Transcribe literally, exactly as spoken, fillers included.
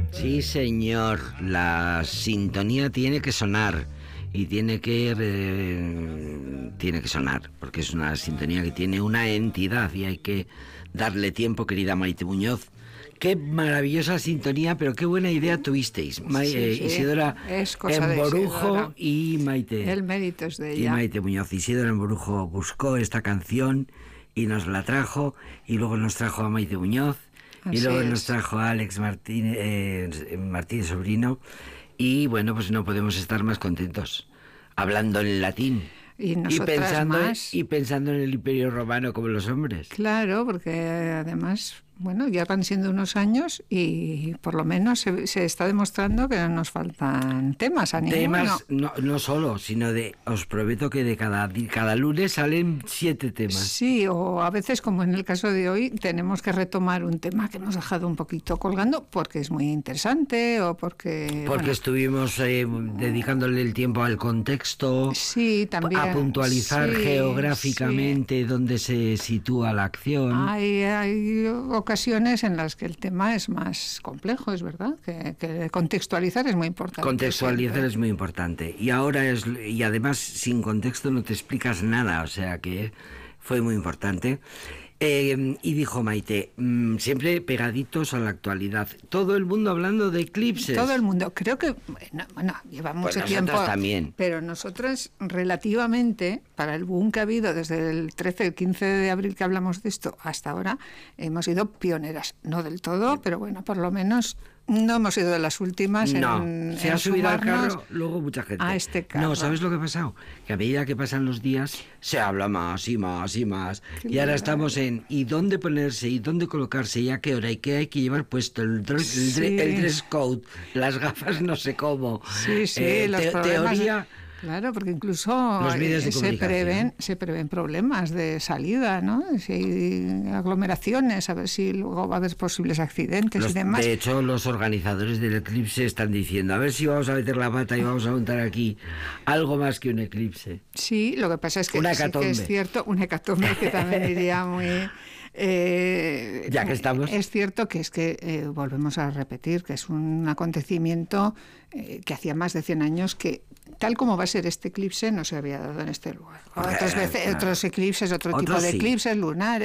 Sí, señor, la sintonía tiene que sonar y tiene que eh, tiene que sonar, porque es una sintonía que tiene una entidad y hay que darle tiempo, querida Maite Muñoz. Qué maravillosa sintonía, pero qué buena idea tuvisteis, Ma Sí, eh, sí, Isidora es cosa Emborujo de Isidora. y Maite. El mérito es de Y ella. Maite Muñoz. Isidora Emborujo buscó esta canción y nos la trajo, y luego nos trajo a Maite Muñoz, Así y luego es. nos trajo a Alex Martínez, eh, Martínez Sobrino, y bueno, pues no podemos estar más contentos, hablando en latín. Y Y nosotras pensando, más. y pensando en el Imperio Romano como los hombres. Claro, porque además, bueno, ya van siendo unos años y por lo menos se, se está demostrando que no nos faltan temas a ninguno. Temas, no, no solo, sino de, os prometo que de cada, cada lunes salen siete temas. Sí, o a veces, como en el caso de hoy, tenemos que retomar un tema que hemos dejado un poquito colgando porque es muy interesante o porque... Porque bueno, estuvimos eh, dedicándole el tiempo al contexto, sí, también, a puntualizar sí, geográficamente sí. dónde se sitúa la acción. Hay, hay ocasiones en las que el tema es más complejo, es verdad, que, que contextualizar es muy importante. Contextualizar siempre. es muy importante. Y ahora es, y además sin contexto no te explicas nada, o sea que fue muy importante. Eh, y dijo Maite, mmm, siempre pegaditos a la actualidad. Todo el mundo hablando de eclipses. Todo el mundo. Creo que, bueno, bueno lleva mucho pues tiempo. También. Pero nosotras, relativamente, para el boom que ha habido desde el trece, el quince de abril que hablamos de esto hasta ahora, hemos sido pioneras. No del todo, pero bueno, por lo menos no hemos sido de las últimas no, en se en ha subido al sumarnos carro luego mucha gente. a este carro. No, ¿sabes lo que ha pasado? Que a medida que pasan los días se habla más y más y más. Qué y ahora bien. estamos en ¿y dónde ponerse? ¿Y dónde colocarse? ¿Y a qué hora? ¿Y qué hay que llevar puesto? El, dress, el, Sí. dre, el dress code, las gafas no sé cómo. Sí, sí, eh, los te, problemas... teoría... Claro, porque incluso Los medios de se comunicación. prevén, se prevén problemas de salida, ¿no? Si hay aglomeraciones, a ver si luego va a haber posibles accidentes Los, y demás. de hecho, los organizadores del eclipse están diciendo, a ver si vamos a meter la pata y vamos a montar aquí algo más que un eclipse. Sí, lo que pasa es que, una sí que es cierto, una hecatombe que también iría muy... Eh, ya que estamos. Es cierto que es que, eh, volvemos a repetir, que es un acontecimiento eh, que hacía más de cien años que, tal como va a ser este eclipse, no se había dado en este lugar. Otras veces, otros eclipses, otro Otros tipo de sí. eclipses lunares.